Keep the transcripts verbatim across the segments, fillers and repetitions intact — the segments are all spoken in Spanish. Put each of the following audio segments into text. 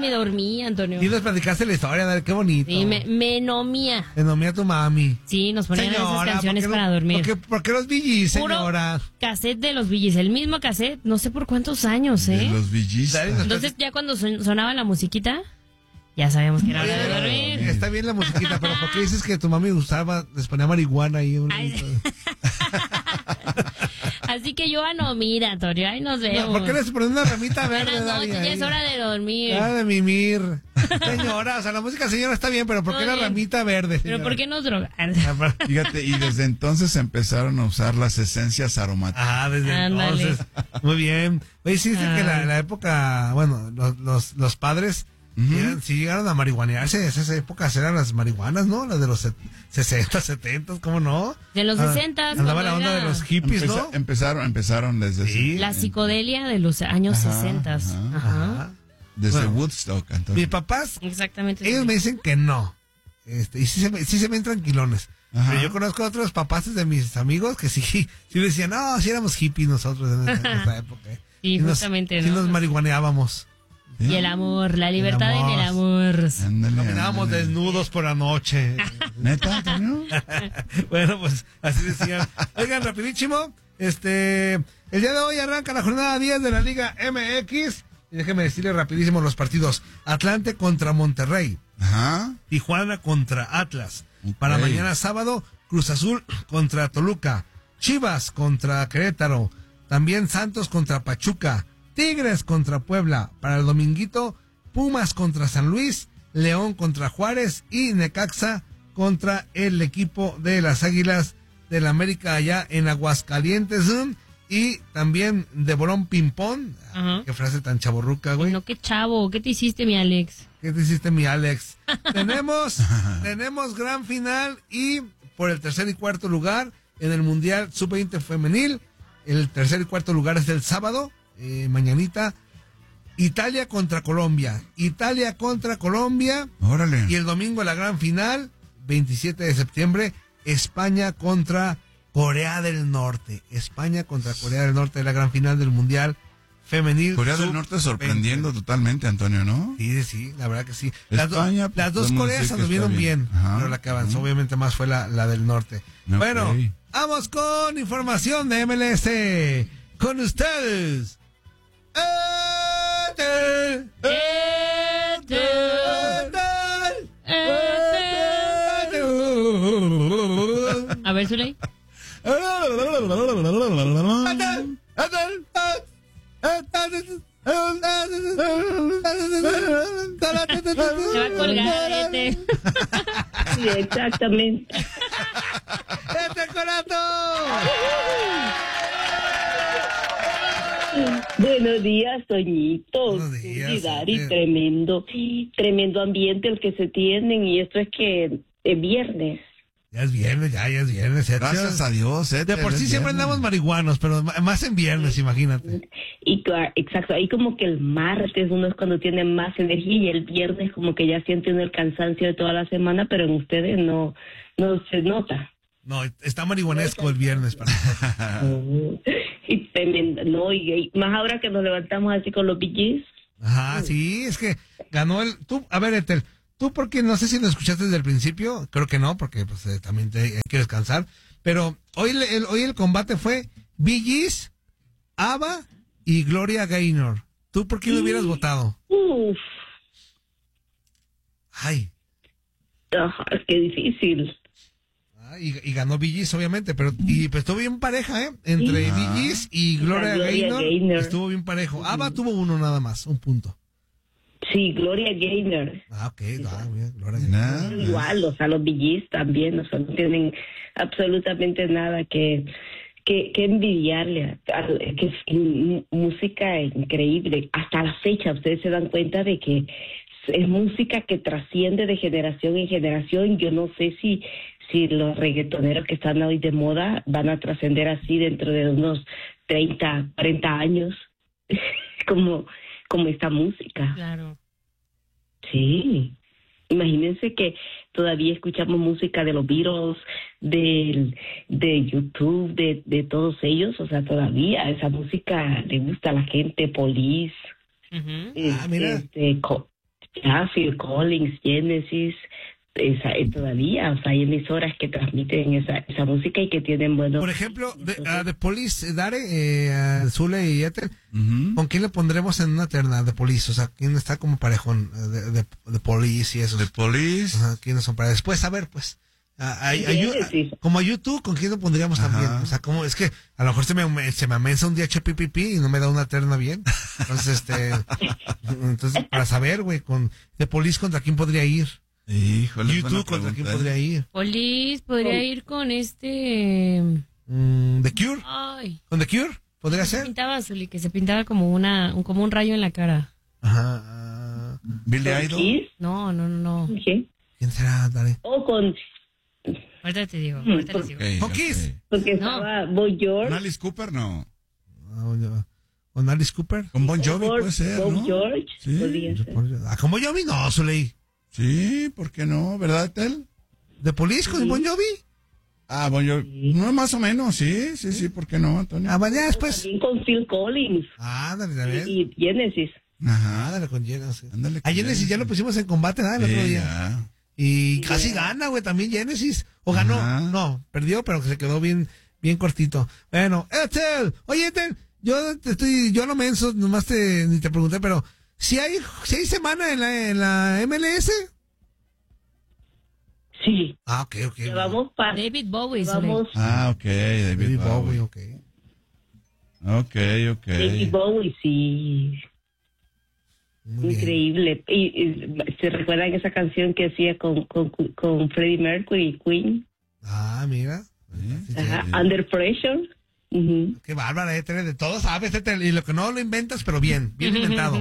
me dormí, Antonio. Y nos platicaste la historia, a ver, qué bonito. Sí, me, me nomía. Me nomía tu mami. Sí, nos ponían Señora, esas canciones ¿por qué para no- dormir. ¿Por qué, por qué los Bee Gees, Puro señora? cassette de los Bee Gees, el mismo cassette, no sé por cuántos años, De ¿eh? los villistas. Entonces ya cuando son- sonaba la musiquita, ya sabíamos que era hora de Oye, dormir. está bien la musiquita, pero ¿por qué dices que tu mami gustaba, les ponía marihuana ahí? Un Ay. ladito? Así que yo, ah, no, mira, Antonio, ahí nos vemos. No, ¿por qué les pones una ramita verde, Buenas Dari, noches, ya ahí? es hora de dormir. Ah, de mimir. Señora, o sea, la música, señora, está bien, pero ¿por qué Todo la bien. ramita verde, Pero señora? ¿por qué nos drogan? Fíjate, y desde entonces empezaron a usar las esencias aromáticas. Ah, desde Ándale. entonces. Muy bien. Oye, sí, dice Ay. que la, la época, bueno, los, los, los padres Ujú. eran- sí llegaron a marihuanearse. Esas épocas eran las marihuanas, ¿no? Las de los set- sesenta, setenta, ¿cómo no? De los Ah, sesentas, Andaba cuando la onda era de los hippies, Empeza- ¿no? Empezaron, empezaron desde Sí. ese- La psicodelia de los años Ajá, sesentas. ajá. Ajá. Ajá. desde Bueno. Woodstock, Antonio. Mis papás, Exactamente. ellos me dicen que no. Este, y sí se, me- sí se ven tranquilones. Ajá. Pero yo conozco a otros papás de mis amigos que sí, sí decían, no, sí éramos hippies nosotros en esa, en esa época. ¿eh? Sí, nos- justamente, sí ¿no? nos marihuaneábamos. Y el amor, la libertad El en el amor. amor. Ándale, Caminábamos ándale. desnudos por la noche. ¿Neta, Antonio? Bueno, pues así decían. Oigan, rapidísimo. Este, el día de hoy arranca la jornada diez de la Liga M X. Y déjeme decirle rapidísimo los partidos. Atlante contra Monterrey. Ajá. Tijuana contra Atlas. Ok. Para mañana sábado, Cruz Azul contra Toluca. Chivas contra Querétaro. También Santos contra Pachuca. Tigres contra Puebla. Para el dominguito, Pumas contra San Luis. León contra Juárez. Y Necaxa contra el equipo de las Águilas del América allá en Aguascalientes. ¿eh? Y también de Bolón Pimpón. Ajá. Qué frase tan chaborruca, güey. No, qué chavo, ¿qué te hiciste, mi Alex? ¿Qué te hiciste, mi Alex? tenemos, tenemos gran final y por el tercer y cuarto lugar en el Mundial sub veinte femenil. El tercer y cuarto lugar es el sábado, eh, mañanita. Italia contra Colombia. Italia contra Colombia. Órale. Y el domingo la gran final, veintisiete de septiembre, España contra Corea del Norte. España contra Corea del Norte, la gran final del Mundial femenil. Corea del sub Norte sorprendiendo veinte. totalmente, Antonio, ¿no? Sí, sí, la verdad que sí. Las, do- España, las dos podemos Coreas decir que anduvieron está bien, bien. Ajá. pero la que avanzó Ujú. obviamente más fue la, la del norte. Ok. Bueno, vamos con información de M L S. Con ustedes. Ethel, Ethel, Ethel. A ver, Zuley. Se va a colgar, este. Sí, exactamente. ¡Este corato! Buenos días, Toñitos. Buenos días, Y Dari, Ethel. tremendo, tremendo ambiente el que se tienen. Y esto es que es viernes. Ya es viernes, ya, ya es viernes. ya, Gracias tío. a Dios, eh. De por sí siempre andamos marihuanos, pero ma- más en viernes, imagínate. Y claro, exacto, ahí como que el martes uno es cuando tiene más energía y el viernes como que ya siente uno el cansancio de toda la semana, pero en ustedes no, no se nota. No, está marihuanesco el viernes para Mm. Y tremendo, no, y, y más ahora que nos levantamos así con los Bee Gees. Ajá, sí, es que ganó el... Tú, a ver, Ethel, tú porque no sé si lo escuchaste desde el principio, creo que no, porque pues eh, también te, hay que descansar, pero hoy el, el- hoy el combate fue Bee Gees, ABBA y Gloria Gaynor. ¿Tú por quién lo hubieras votado? Uf, Ay, ajá, qué difícil. ah, y, y ganó Bee Gees, obviamente, pero y pues estuvo bien pareja, ¿eh? Entre Sí. Bee Gees y Gloria, Gloria Gaynor, Gaynor. estuvo bien parejo. ABBA tuvo uno nada más, un punto. Sí, Gloria Gaynor. Ah, ok, ah, bien, Gloria Nah. Gaynor. Igual, o sea, los Bee Gees también, o sea, no tienen absolutamente nada que, que, que envidiarle. a- a- que es m- música increíble. Hasta la fecha, ustedes se dan cuenta de que es música que trasciende de generación en generación. Yo no sé si, si los reggaetoneros que están hoy de moda van a trascender así dentro de unos treinta, cuarenta años, como, como esta música. Claro. Sí, imagínense que todavía escuchamos música de los Beatles, del, de YouTube, de, de todos ellos, o sea, todavía esa música le gusta a la gente, Police, Ujú. eh, Ah, mira. este, Co- Ya, Phil Collins, Genesis, esa, eh, todavía, o sea, hay emisoras que transmiten esa, esa música y que tienen buenos... Por ejemplo, de, uh, The Police, eh, Dare, eh, uh, Zule y Ethel, Ujú. ¿con quién le pondremos en una terna de Police? O sea, ¿quién está como parejón eh, de, de, de Police y eso? The Police. Ajá, ¿quiénes son para después? A ver, pues, a, a, a, Genesis. a- como a YouTube, ¿con quién lo pondríamos Ajá. también? O sea, como, es que a lo mejor se me, se me amensa un día H P P P y no me da una terna bien. Entonces, este, entonces, para saber, güey, con The Police, ¿contra quién podría ir? Híjole, YouTube, buena ¿contra quién pregunta, ¿eh? podría ir? Police podría ir con este... Mm, ¿The Cure? Ay, ¿Con The Cure? ¿Podría se ser? pintaba azul y que se pintaba como una un- como un rayo en la cara. Ajá. ah, Billy ¿Con Idol. Kiss? No, no, no. no. ¿Qué? ¿Quién será, Dare? O con... Ahorita te digo, ahorita les digo. Ok, ¿Con ok. Kiss? Porque No. estaba Boy George. ¿Con Alice Cooper? No. Ah, yo- ¿Con Alice Cooper? Con Bon Jovi Bob- puede ser, Bob ¿no? George Sí. podría ser. Ah, ¿como yo vi? No, Zuley. Sí, ¿por qué no? ¿Verdad, Tel? ¿De Police con Bon Jovi? Ah, Bon Jovi. No, más o menos, sí, sí, sí, ¿por qué no, Antonio? Ah, vaya después. También con Phil Collins Ah, dale, dale. y Genesis. Ajá. Ah, dale con Genesis. Ándale con A Genesis ya lo pusimos en combate, ¿no? El otro Sí, día. ya. Y casi gana, güey, también Genesis. O ganó. Ajá. No, perdió, pero se quedó bien, bien cortito. Bueno, Ethel, oye, Ethel, yo te estoy, yo no menso, nomás te, ni te pregunté, pero si hay, si hay semana en la, en la M L S. Sí. Ah, ok, ok. Ya vamos para... David Bowie. Vamos... Ah, ok, David, David Bowie, Bowie. ok. Ok, ok. David Bowie, sí. Muy bien. Increíble. Y, y se recuerdan esa canción que hacía con, con, con Freddie Mercury y Queen. Ah, mira. Sí. Ajá. Sí. Under Pressure. Ujú. Qué bárbara, Ethel, de todo sabes, Ethel, y lo que no lo inventas, pero bien, bien inventado.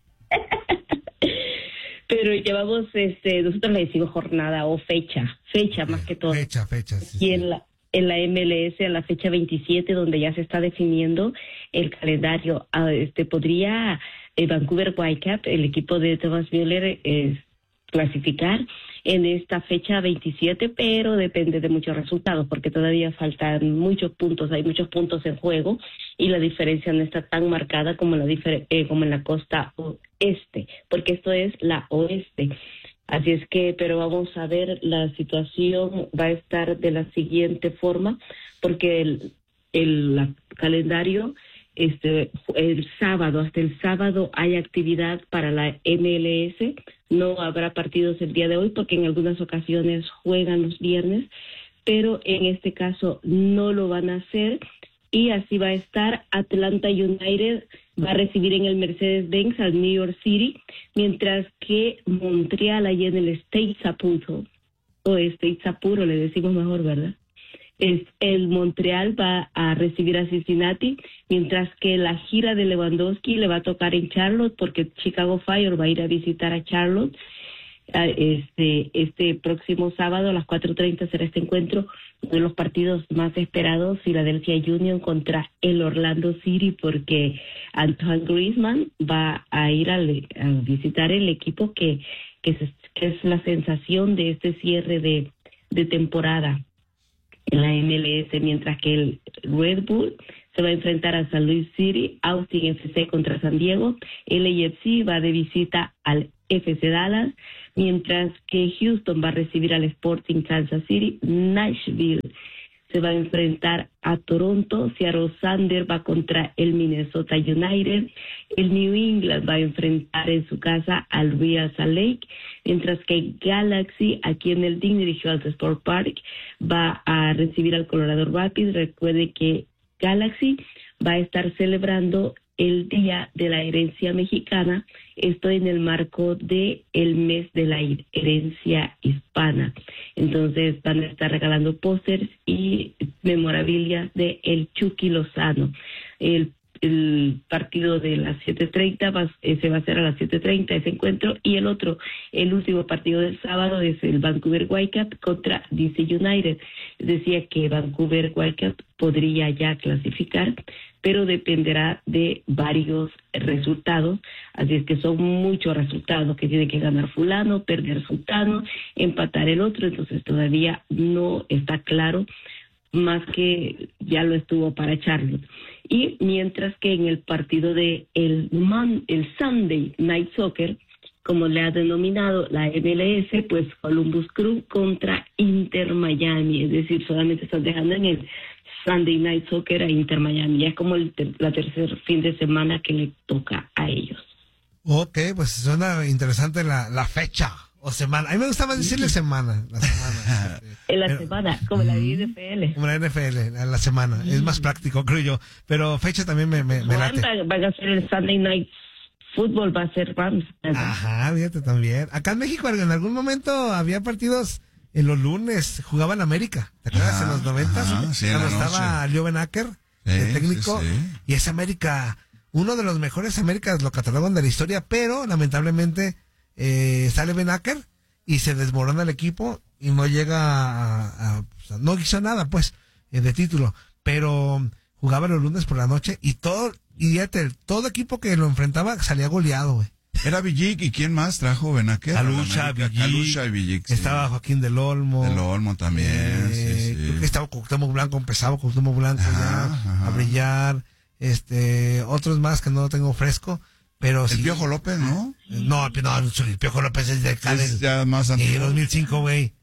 Pero llevamos, este, nosotros le decimos jornada o fecha, fecha más que todo. Fecha, fecha. Sí, Y sí. en la, en la M L S a la fecha veintisiete, donde ya se está definiendo el calendario, ah, este podría eh, Vancouver Whitecaps, el equipo de Thomas Müller, eh, clasificar en esta fecha veintisiete, pero depende de muchos resultados, porque todavía faltan muchos puntos, hay muchos puntos en juego y la diferencia no está tan marcada como la difer- eh, como en la costa oeste, porque esto es la oeste. Así es que, pero vamos a ver, la situación va a estar de la siguiente forma, porque el, el la- calendario, este, el sábado, hasta el sábado hay actividad para la M L S, no habrá partidos el día de hoy porque en algunas ocasiones juegan los viernes, pero en este caso no lo van a hacer y así va a estar. Atlanta United va a recibir en el Mercedes-Benz al New York City, mientras que Montreal, allá en el State Saputo, o State Sapuro le decimos mejor, ¿verdad? Es el Montreal va a recibir a Cincinnati, mientras que la gira de Lewandowski le va a tocar en Charlotte, porque Chicago Fire va a ir a visitar a Charlotte. Ah, Este, este próximo sábado a las cuatro treinta será este encuentro, uno de los partidos más esperados, Philadelphia Union contra el Orlando City, porque Antoine Griezmann va a ir a, le- a visitar el equipo que, que, se- que es la sensación de este cierre de, de temporada en la M L S, mientras que el Red Bull se va a enfrentar a San Luis City, Austin F C contra San Diego, L A F C va de visita al F C Dallas, mientras que Houston va a recibir al Sporting Kansas City, Nashville se va a enfrentar a Toronto, Seattle Sander va contra el Minnesota United, el New England va a enfrentar en su casa al Real Salt Lake, mientras que Galaxy aquí en el Dignity Health Sport Park va a recibir al Colorado Rapids. Recuerde que Galaxy va a estar celebrando el Día de la Herencia Mexicana, esto en el marco de el mes de la herencia hispana. Entonces van a estar regalando pósters y memorabilia de el Chucky Lozano. El, el partido de las siete treinta va, eh, se va a hacer a las siete treinta ese encuentro, y el otro, el último partido del sábado es el Vancouver Whitecaps contra D C United. Decía que Vancouver Whitecaps podría ya clasificar, pero dependerá de varios resultados, así es que son muchos resultados que tiene que ganar fulano, perder sultano, empatar el otro, entonces todavía no está claro, más que ya lo estuvo para Charlotte. Y mientras que en el partido de el, Mon, el Sunday Night Soccer, como le ha denominado la M L S, pues Columbus Crew contra Inter Miami, es decir, solamente están dejando en el Sunday Night Soccer a Inter Miami, ya es como el ter- la tercer fin de semana que le toca a ellos. Ok, pues suena interesante la, la fecha o semana. A mí me gusta más decirle semana, la semana. En la Pero- semana, como la N F L. Como la N F L, la, la semana. Es más práctico, creo yo. Pero fecha también me, me, me late. Van, van a hacer el Sunday Night Football, va a ser Rams. Ajá, fíjate también. Acá en México en algún momento había partidos en los lunes, jugaban América. ¿Te acuerdas? Ajá, en los noventas, ajá, sí, en cuando la noche. estaba Leo Benacker, Sí, el técnico. sí, sí. Y ese América, uno de los mejores Américas, lo catalogan de la historia, pero lamentablemente eh, sale Benacker y se desmorona el equipo y no llega a, a- a- o sea, no hizo nada pues eh, de título, pero jugaba los lunes por la noche y todo y fíjate, todo equipo que lo enfrentaba salía goleado, güey. Era Villic, ¿y quién más trajo Benacker? Calucha, América? Villic, Calucha y Villic, sí. estaba Joaquín del Olmo, Del Olmo también, eh, sí, sí. creo que estaba Cuauhtémoc Blanco, empezaba Cuauhtémoc Blanco Ajá, ya ajá. a brillar, este, otros más que no tengo fresco, pero El sí. Piojo López, ¿no? No, el, no, el Piojo López es de acá Es del- ya más Sí, antiguo. dos mil cinco, güey.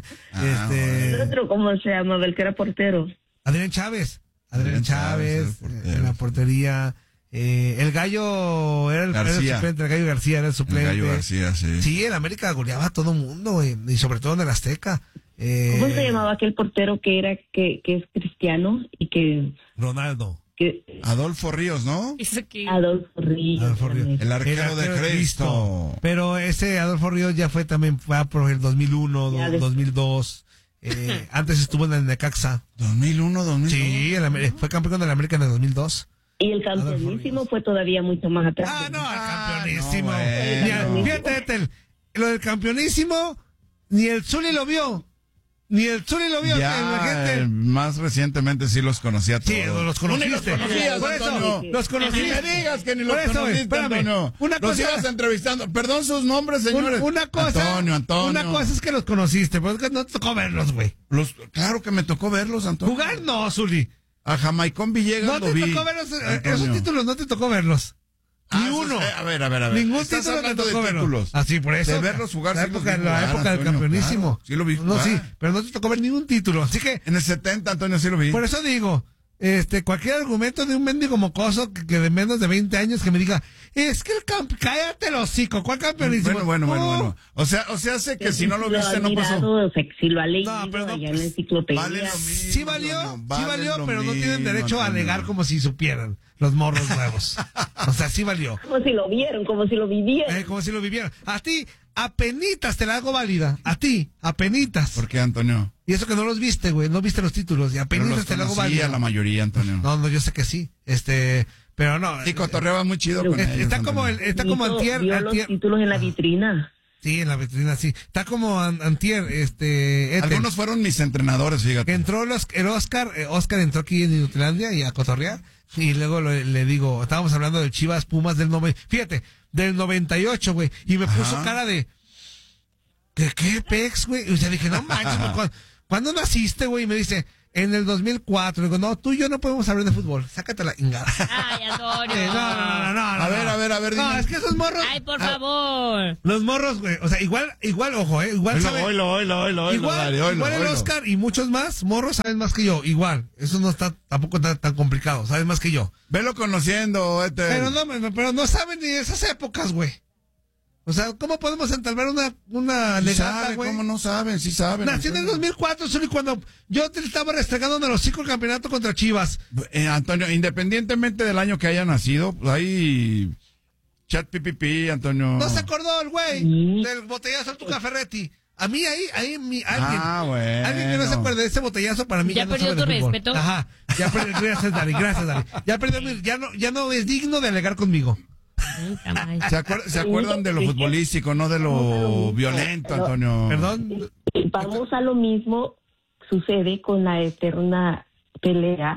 Ah, este, El otro, ¿cómo se llamaba? El que era portero. Adrián Chávez. Adrián Adrián Chávez, Chávez, el eh, portero. en la portería. Eh, el Gallo era el, era el García. suplente, el Gallo García era el El suplente. Gallo García, sí. Sí, el América goleaba a todo mundo, güey, y sobre todo en el Azteca. Eh, ¿Cómo se llamaba aquel portero que era que, que es cristiano y que, Ronaldo. que Adolfo Ríos, ¿no? Eso que... Adolfo Ríos? Adolfo Ríos. también. El arquero, El arquero de Cristo. Pero ese Adolfo Ríos ya fue también, fue por el dos mil uno, Ya do- des- dos mil dos. Eh, antes estuvo en el Necaxa. dos mil uno, dos mil dos. Sí, el Amer- fue campeón de la América en el dos mil dos. Y el campeonísimo fue todavía mucho más atrás. Ah, no, el Ah, campeonísimo. no, bueno. Ni al- fíjate, Ethel, lo del campeonísimo, ni el Zuli lo vio. Ni el Zuli lo vio. Ya, la gente. eh, más recientemente sí los conocía todos. Sí, los conociste. Ni los conocías, Por eso, Antonio. los Ni conociste. me digas que ni Por los eso, conociste, espérame. Antonio. Una los cosa- ibas entrevistando. Perdón sus nombres, Un- señores. una cosa, Antonio, Antonio. una cosa es que los conociste, pero es que no te tocó verlos, güey. Los, claro que me tocó verlos, Antonio. Jugar no, Zuli. A Jamaicón Villegas No lo te vi. tocó verlos. eh, Antonio. Esos títulos no te tocó verlos. Ah, Ni esos- uno. eh, a ver, a ver, a ver. Ningún Estás título te hablando de tocó verlos. títulos. Así, por eso. De verlos jugar, La sí los época, vi la jugar, época del Antonio, campeonísimo. claro. Sí lo vi No, jugar. sí, pero no te tocó ver ningún título. Así que, En el setenta, Antonio, sí lo vi. por eso digo, este, cualquier argumento de un mendigo mocoso que, que de menos de veinte años que me diga, es que el camp, cállate el hocico, ¿cuál campeonísimo? Bueno, bueno, bueno, No. bueno. O sea, o sea, hace que si no lo ha viste no pasó. mirado, o sea, si lo ha leído No, pero no, allá en pues, la enciclopedia. vale lo mismo. Sí valió, Antonio, sí vale valió, lo pero no tienen mismo, derecho a Antonio. alegar como si supieran los morros nuevos. O sea, sí valió. Como si lo vieron, como si lo vivieran. Eh, como si lo vivieran. A ti, apenitas te la hago válida. A ti, apenitas. ¿Por qué, Antonio? Y eso que no los viste, güey, no viste los títulos. Y Pero apenitas los te la hago conocía válida. la mayoría, Antonio. No, no, yo sé que sí. Este, pero no. Sí, cotorreaba muy chido con Eh, ellos, está como el, Antonio. está como Vio- antier, vio los antier- títulos en la vitrina. Sí, en la vitrina, sí. Está como an- antier, este, Ethel, Algunos fueron mis entrenadores, que fíjate. entró los, el Oscar, eh, Oscar entró aquí en Nutlandia y a cotorrear. Y luego lo- le digo, estábamos hablando de Chivas Pumas del noventa, fíjate, del noventa y ocho, güey. Y me puso Ajá. cara de, ¿qué, qué pex, güey? Y o sea, dije, no manches, güey, ¿cuándo, ¿cuándo naciste, güey? Y me dice, en el dos mil cuatro. Le digo, no, tú y yo no podemos hablar de fútbol. Sácate la ingada. Ay, Antonio. Eh, no, no, no, no, no. A ver, no. a ver, a ver, No, dime. es que esos morros. Ay, por Ah, favor. Los morros, güey. O sea, igual, igual, ojo, eh. Igual Oilo, sabe- oilo, oilo, oilo, oilo, igual, dale, oilo, igual el oilo. Oscar y muchos más morros saben más que yo. Igual. Eso no está tampoco tan, tan complicado. Saben más que yo. Velo conociendo, este. Pero no, me- pero no saben ni de esas épocas, güey. O sea, ¿cómo podemos entablar una, una Sí legata, saben, güey? ¿cómo no saben? Sí saben. Nació en el dos mil cuatro, solo y cuando yo te estaba restregando en los cinco el campeonato contra Chivas. Eh, Antonio, independientemente del año que haya nacido, pues ahí. Chat pipipi, Antonio. No se acordó el güey Sí. del botellazo al Tuca Ferretti. A mí ahí, ahí, mi, alguien, Ah, bueno. alguien que no se acuerde de ese botellazo para mí ¿Ya ya, no perdió sabe de tu fútbol. respeto? Ajá, ya perdió, gracias Dani, gracias Dani. Ya perdió, mi- ya no, ya no es digno de alegar conmigo. Nunca más. ¿Se, acuer- se acuerdan de lo futbolístico, no de lo violento, Antonio? Perdón. Vamos a lo mismo, sucede con la eterna pelea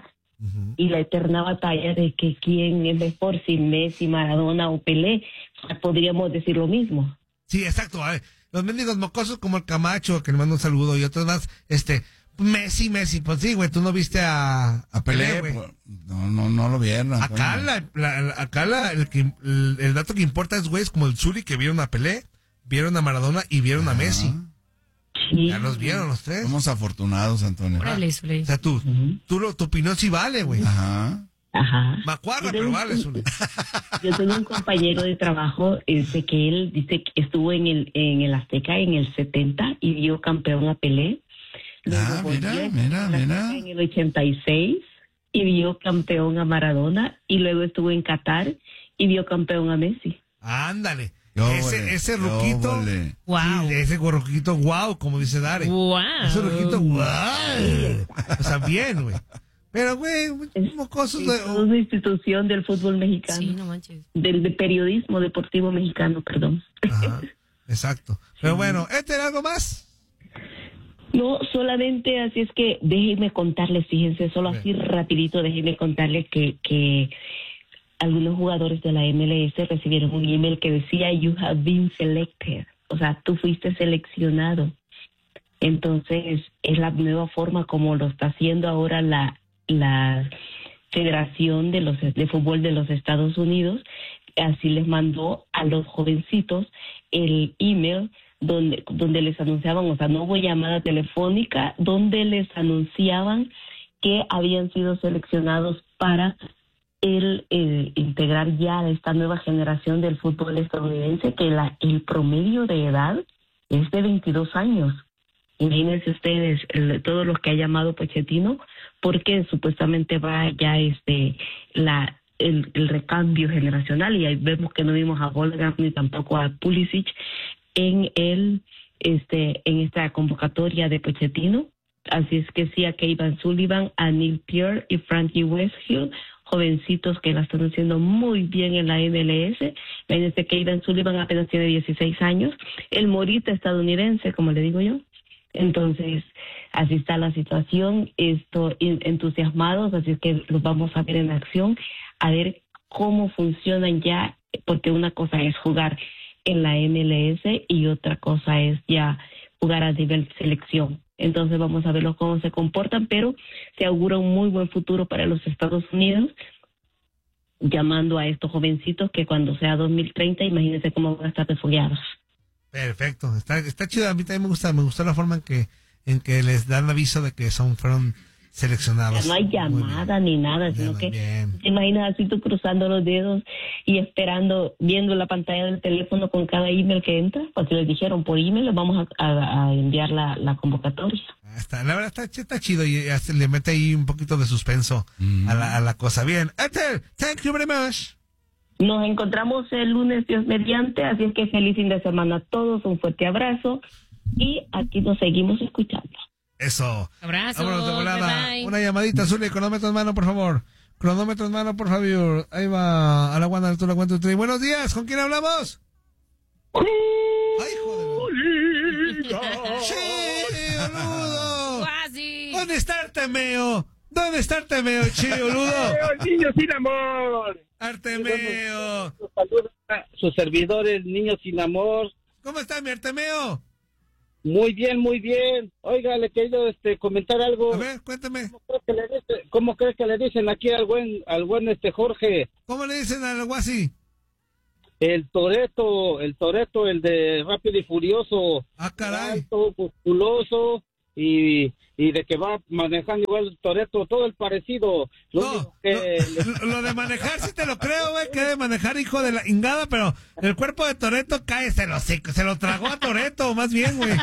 y la eterna batalla de que quién es mejor, si Messi, Maradona o Pelé. O sea, podríamos decir lo mismo. Sí, exacto. A ver, los mendigos mocosos como el Camacho, que le mando un saludo, y otros más, este, Messi, Messi, pues sí, güey, tú no viste a, A Pelé, güey. pues, no, no, no lo vieron. Acá, la, la- la- acá la- el, que- el, el dato que importa es, güey, es como el Zuli que vieron a Pelé, vieron a Maradona y vieron a Messi. Sí. Ya los vieron los tres. Somos afortunados, Antonio. Órale, Zuli. O sea, tú, tú lo, tu opinión sí vale, güey. Ajá. Ajá. Macuarra, Yo pero tengo vale, un- Zuli. Yo tengo un compañero de trabajo este, que él dice que estuvo en el en el Azteca en el setenta y vio campeón a Pelé. Luego Ah, mira, volvió mira, en el mira. Azteca en el ochenta y seis y vio campeón a Maradona y luego estuvo en Qatar y vio campeón a Messi. Ándale. Yo, ese vole, ese yo, ruquito. vole. Wow. Sí, ese ruquito, wow, como dice Dare. Wow. Ese ruquito, wow. O sea, bien, güey. Pero, güey, mocosos Es de. toda una institución del fútbol mexicano, Sí, no manches. del de periodismo deportivo mexicano, perdón. Ajá, exacto. Pero bueno, ¿este era algo más? No, solamente así es que déjenme contarles, fíjense, solo así rapidito, déjenme contarles que, que algunos jugadores de la M L S recibieron un email que decía you have been selected, o sea, tú fuiste seleccionado. Entonces, es la nueva forma como lo está haciendo ahora la, la Federación de los de Fútbol de los Estados Unidos. Así les mandó a los jovencitos el email donde donde les anunciaban, o sea, no hubo llamada telefónica, donde les anunciaban que habían sido seleccionados para el, el integrar ya esta nueva generación del fútbol estadounidense, que la, el promedio de edad es de veintidós años. Imagínense ustedes, el, todos los que ha llamado Pochettino, porque supuestamente va ya este la el, el recambio generacional, y ahí vemos que no vimos a Holgard ni tampoco a Pulisic en el este en esta convocatoria de Pochettino. Así es que sí, a Kevin Sullivan, a Neil Pierre y Frankie Westhill, jovencitos que la están haciendo muy bien en la M L S. En este Kevin Sullivan apenas tiene dieciséis años, el morita estadounidense, como le digo yo. Entonces, así está la situación, esto entusiasmados, así es que los vamos a ver en acción, a ver cómo funcionan ya, porque una cosa es jugar en la M L S y otra cosa es ya jugar a nivel selección. Entonces vamos a verlos cómo se comportan, pero se augura un muy buen futuro para los Estados Unidos, llamando a estos jovencitos que cuando sea dos mil treinta, imagínense cómo van a estar refugiados. Perfecto, está, está chido, a mí también me gusta, me gustó la forma en que, en que les dan aviso de que son, fueron seleccionados. Ya no hay llamada ni nada, Ya, sino muy que bien. te imaginas así tú cruzando los dedos y esperando, viendo la pantalla del teléfono con cada email que entra, porque les dijeron por email les vamos a, a, a enviar la, la convocatoria. Ah, está, la verdad está, está chido y hasta le mete ahí un poquito de suspenso Mm. a, la, a la cosa. Bien, Ethel, thank you very much. Nos encontramos el lunes, Dios mediante, así es que feliz fin de semana a todos, un fuerte abrazo y aquí nos seguimos escuchando. Eso. Abrazo. Vámonos de volada. Bye, bye. Una llamadita, Zuli, cronómetro en mano, por favor. Cronómetro en mano, por favor. Ahí va, a la guanda, tú la cuento. Buenos días, ¿con quién hablamos? ¡Ay, joder! ¡Sí, boludo! Guasi. ¿Dónde está Artemeo? ¿Dónde está Artemeo, che, boludo? Niños sin amor. Artemeo. Saludos a sus servidores, Niños sin amor. ¿Cómo está mi Artemeo? Muy bien, muy bien. Oiga, le he querido este, comentar algo. A ver, cuéntame. ¿Cómo cree que le dice- ¿Cómo cree que le dicen aquí al buen, al buen este Jorge? ¿Cómo le dicen al Guasi? El Toreto, el Toreto, el de Rápido y Furioso. Ah, caray. Alto, musculoso y, y de que va manejando igual el Toreto, todo el parecido. Lo No, único que lo, lo de manejar sí te lo creo, güey, que de manejar hijo de la ingada, pero el cuerpo de Toreto cae, se lo, se, se lo tragó a Toreto, más bien, güey.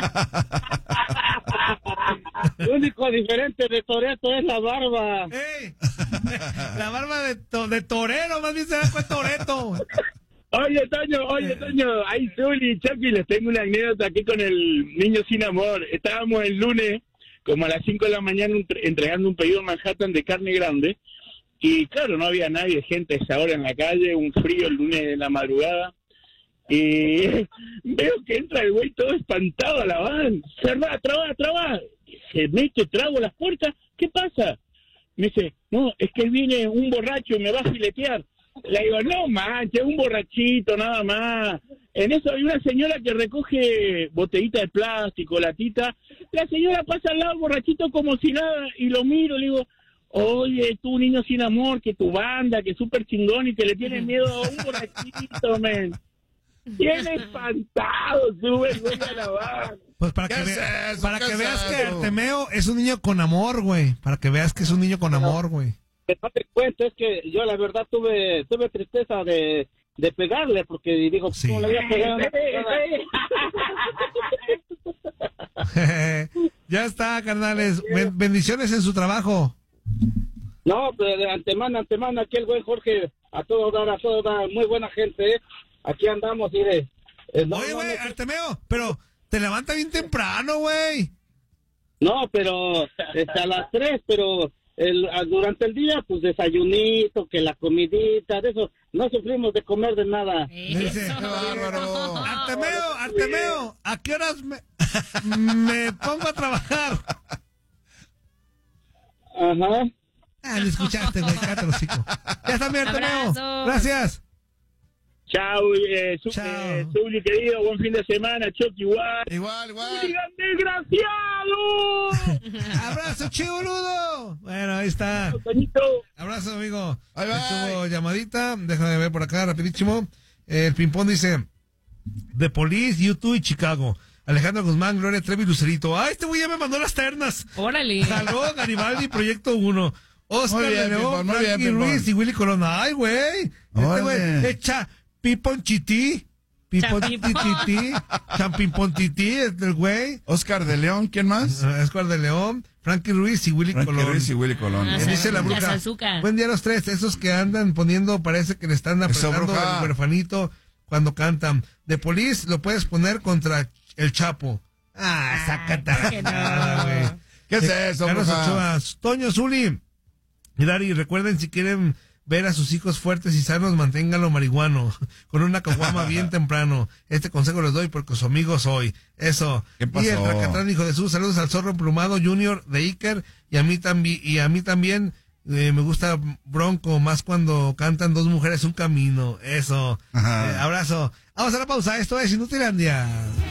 lo único diferente de Toreto es la barba. ¡Ey! La barba de, to- de torero, más bien se da cuenta Toreto. Oye, Toño, oye, Toño, ay, Zuli, Chapi, les tengo una anécdota aquí con el Niño Sin Amor. Estábamos el lunes, como a las cinco de la mañana, entre- entregando un pedido en Manhattan de carne grande, y claro, no había nadie, gente a esa hora en la calle, un frío el lunes de la madrugada, y veo que entra el güey todo espantado a la van, cerrá, trabá, trabá, se mete, trago las puertas, ¿qué pasa? Me dice, no, es que viene un borracho y me va a filetear. Le digo, no manches, un borrachito nada más. En eso hay una señora que recoge botellita de plástico, latita. La señora pasa al lado borrachito como si nada y lo miro, le digo, oye, tú niño sin amor, que tu banda, que súper chingón y que le tienes miedo a un borrachito, men. Tiene espantado, sube, sube a la banda. Pues para ¿Qué que, es vea- eso? para ¿Qué que es veas que eso? Artemeo es un niño con amor, güey. Para que veas que es un niño con amor, güey. Que no te cuento, es que yo la verdad tuve tuve tristeza de, de pegarle, porque digo, Sí. ¿cómo le voy a pegar a una persona? Ya está, carnales. Ben- bendiciones en su trabajo. No, pero de antemano, antemano, aquí el buen Jorge, a todo dar, a todo dar, muy buena gente, ¿eh? Aquí andamos, mire. Eh, no, Oye, no, güey, no, Artemeo, pero te levanta bien temprano, güey. no, pero este, a las tres, pero el, a- durante el día, pues desayunito, que la comidita, de eso, no sufrimos de comer de nada. Dice, Eso. ¡Qué bárbaro! Artemeo, Artemeo, ¿a qué horas me, me pongo a trabajar? Ajá. Ah, me escuchaste, güey, cállate el hocico. Ya está, mi Artemeo. Abrazos. Gracias. Chao, eh, su, Chao. eh, Zuli, querido, buen fin de semana, Chucky, igual. Igual, igual. ¡Digan desgraciado! Abrazo, chiboludo. Bueno, ahí está. Toñito. Abrazo, amigo. Bye, bye. Estuvo llamadita. Déjame ver por acá, rapidísimo. Eh, el ping-pong dice: The Police, YouTube y Chicago. Alejandro Guzmán, Gloria Trevi, Lucerito. Ah, este güey ya me mandó las ternas. Órale. Jaló Garibaldi, Proyecto uno. Oscar Muy bien, de León, Pimpón, muy bien, Frankie Pimpón. Ruiz y Willy Colón. Ay, güey. Este Órale. güey echa pipón chití. Pipón Champipón. tititi. Champimpón tití, este el güey. Oscar de León, ¿quién más? Oscar de León, Frankie Ruiz y Willy Frankie Colón. Ruiz y Willy Colón. Ah, Eh, dice la Las bruja. azúcar. Buen día a los tres. Esos que andan poniendo, parece que le están Eso, apretando bruja. el huerfanito cuando cantan. De Police lo puedes poner contra el Chapo. Ah, sácate que no. nada, güey. ¿Qué es Eh, eso, Carlos bruja? Ochoa, Toño Zuli. Y Dari, recuerden si quieren ver a sus hijos fuertes y sanos, manténganlo marihuano, con una caguama bien temprano. Este consejo les doy porque su amigo soy. Eso. ¿Qué Y el pasó? Racatrán, hijo de Jesús, saludos al Zorro Emplumado Junior de Iker, y a mí también, y a mí también eh, me gusta Bronco, más cuando cantan dos mujeres un camino. Eso. Ajá. Eh, abrazo. Vamos a la pausa, esto es Inutilandia.